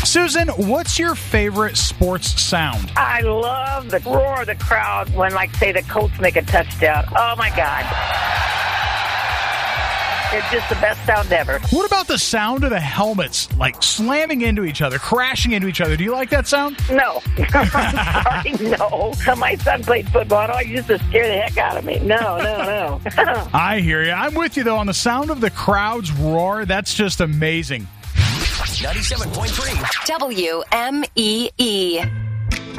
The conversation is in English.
Susan, what's your favorite sports sound? I love the roar of the crowd when, like, say, the Colts make a touchdown. Oh, my God. It's just the best sound ever. What about the sound of the helmets, like slamming into each other, crashing into each other? Do you like that sound? No. I'm sorry, no. My son played football, and it used to scare the heck out of me. No. I hear you. I'm with you, though, on the sound of the crowd's roar. That's just amazing. 97.3 WMEE.